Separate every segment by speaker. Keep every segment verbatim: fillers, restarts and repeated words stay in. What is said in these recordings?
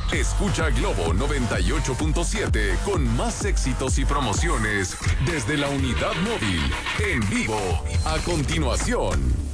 Speaker 1: Escucha Globo noventa y ocho punto siete con más éxitos y promociones desde la unidad móvil, en vivo, a continuación.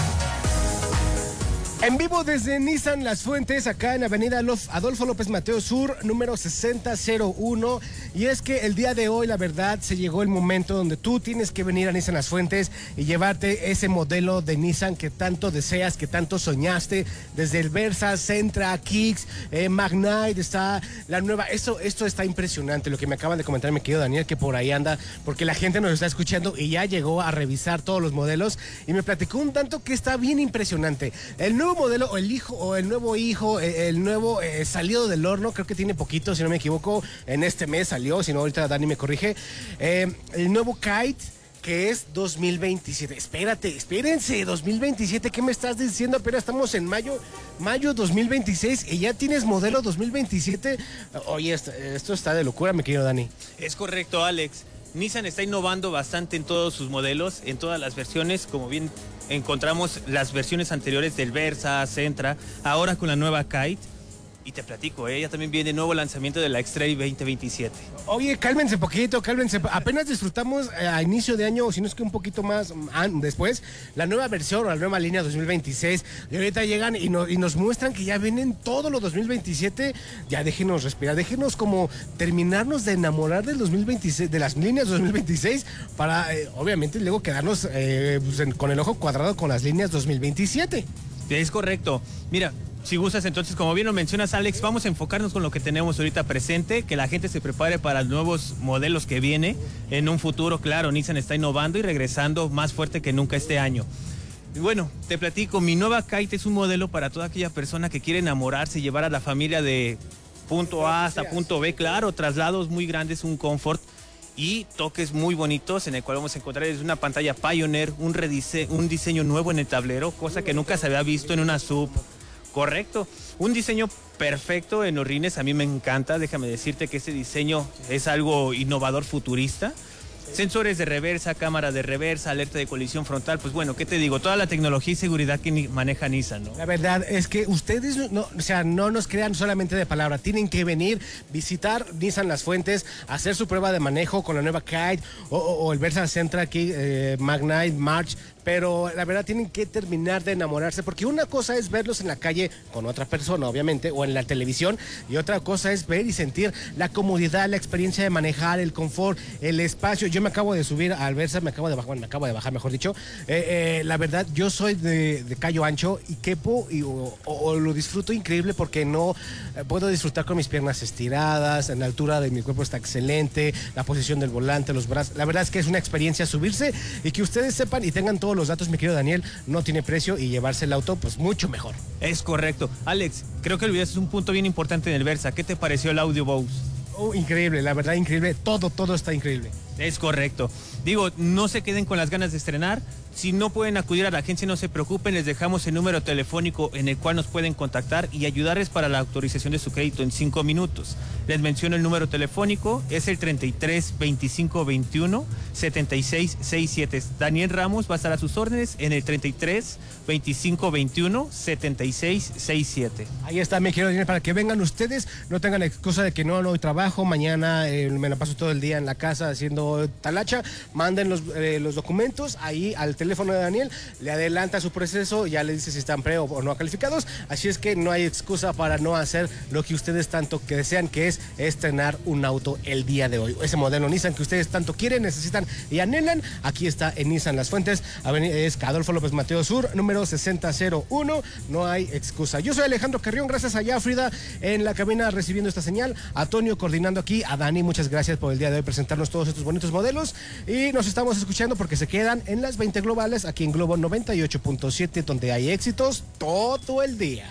Speaker 2: En vivo desde Nissan Las Fuentes, acá en Avenida Adolfo López Mateos Sur, número sesenta cero uno. Y es que el día de hoy, la verdad, se llegó el momento donde tú tienes que venir a Nissan Las Fuentes y llevarte ese modelo de Nissan que tanto deseas, que tanto soñaste. Desde el Versa, Sentra, Kicks, eh, Magnite, está la nueva. Esto, esto está impresionante, lo que me acaban de comentar mi querido Daniel, que por ahí anda, porque la gente nos está escuchando y ya llegó a revisar todos los modelos. Y me platicó un tanto que está bien impresionante. El nuevo modelo, o el hijo, o el nuevo hijo, el nuevo eh, salido del horno, creo que tiene poquito, si no me equivoco, en este mes salió, si no ahorita Dani me corrige, eh, el nuevo Kite, que es dos mil veintisiete. Espérate, espérense, dos mil veintisiete, ¿qué me estás diciendo? Pero estamos en mayo, mayo dos mil veintiséis y ya tienes modelo dos mil veintisiete. Oye, esto, esto está de locura, mi querido Dani.
Speaker 3: Es correcto, Alex. Nissan está innovando bastante en todos sus modelos, en todas las versiones, como bien encontramos las versiones anteriores del Versa, Sentra, ahora con la nueva Kite. Y te platico, ¿eh? Ya también viene nuevo lanzamiento de la X-Trail veinte veintisiete.
Speaker 2: Oye, cálmense poquito, cálmense. Apenas disfrutamos eh, a inicio de año, o si no es que un poquito más ah, después, la nueva versión o la nueva línea dos mil veintiséis. Y ahorita llegan y, no, y nos muestran que ya vienen todo lo dos mil veintisiete. Ya déjenos respirar, déjenos como terminarnos de enamorar del dos mil veintiséis, de las líneas dos mil veintiséis, para eh, obviamente luego quedarnos eh, pues, en, con el ojo cuadrado con las líneas dos mil veintisiete.
Speaker 3: Es correcto. Mira, si gustas, entonces, como bien lo mencionas, Alex, vamos a enfocarnos con lo que tenemos ahorita presente, que la gente se prepare para los nuevos modelos que viene. En un futuro, claro, Nissan está innovando y regresando más fuerte que nunca este año. Y bueno, te platico, mi nueva Kite es un modelo para toda aquella persona que quiere enamorarse y llevar a la familia de punto A hasta punto B, claro, traslados muy grandes, un confort y toques muy bonitos, en el cual vamos a encontrar es una pantalla Pioneer, un, redise un diseño nuevo en el tablero, cosa que nunca se había visto en una sub. Correcto, un diseño perfecto en los rines, a mí me encanta, déjame decirte que este diseño es algo innovador, futurista. Sensores de reversa, cámara de reversa, alerta de colisión frontal, pues bueno, ¿qué te digo? Toda la tecnología y seguridad que maneja Nissan, ¿no?
Speaker 2: La verdad es que ustedes, no, o sea, no nos crean solamente de palabra, tienen que venir, visitar Nissan Las Fuentes, hacer su prueba de manejo con la nueva Kite o, o, o el Versa Sentra aquí, eh, Magnite, March, pero la verdad tienen que terminar de enamorarse, porque una cosa es verlos en la calle con otra persona, obviamente, o en la televisión, y otra cosa es ver y sentir la comodidad, la experiencia de manejar, el confort, el espacio. Yo me acabo de subir al Versa, me acabo de bajar, bueno, me acabo de bajar, mejor dicho. Eh, eh, la verdad, yo soy de, de callo ancho y quepo y o, o, o lo disfruto increíble porque no eh, puedo disfrutar con mis piernas estiradas, en la altura de mi cuerpo está excelente, la posición del volante, los brazos. La verdad es que es una experiencia subirse y que ustedes sepan y tengan todos los datos, mi querido Daniel, no tiene precio y llevarse el auto, pues mucho mejor.
Speaker 3: Es correcto. Alex, creo que olvidaste un punto bien importante en el Versa. ¿Qué te pareció el audio Bose?
Speaker 2: Oh, increíble, la verdad, increíble. Todo, todo está increíble.
Speaker 3: Es correcto. Digo, no se queden con las ganas de estrenar. Si no pueden acudir a la agencia, no se preocupen. Les dejamos el número telefónico en el cual nos pueden contactar y ayudarles para la autorización de su crédito en cinco minutos. Les menciono el número telefónico. Es el treinta y tres, veinticinco, veintiuno, setenta y seis, sesenta y siete. Daniel Ramos va a estar a sus órdenes en el treinta y tres, veinticinco, veintiuno, setenta y seis, sesenta y siete.
Speaker 2: Ahí está, mi querido Daniel, para que vengan ustedes. No tengan la excusa de que no, no hoy trabajo. Mañana eh, me la paso todo el día en la casa haciendo talacha. Manden los, eh, los documentos ahí al teléfono de Daniel, le adelanta su proceso, ya le dice si están pre o no calificados, así es que no hay excusa para no hacer lo que ustedes tanto que desean, que es estrenar un auto el día de hoy. Ese modelo Nissan que ustedes tanto quieren, necesitan y anhelan, aquí está en Nissan Las Fuentes, es Adolfo López Mateos Sur, número sesenta cero uno, no hay excusa. Yo soy Alejandro Carrión, gracias allá Frida en la cabina recibiendo esta señal, a Antonio coordinando aquí, a Dani, muchas gracias por el día de hoy presentarnos todos estos bonitos modelos y nos estamos escuchando porque se quedan en las veinte globales aquí en Globo noventa y ocho punto siete, donde hay éxitos todo el día.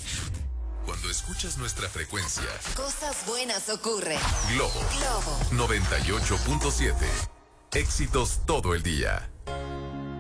Speaker 1: Cuando escuchas nuestra frecuencia,
Speaker 4: cosas buenas ocurren.
Speaker 1: Globo, Globo noventa y ocho punto siete. Éxitos todo el día.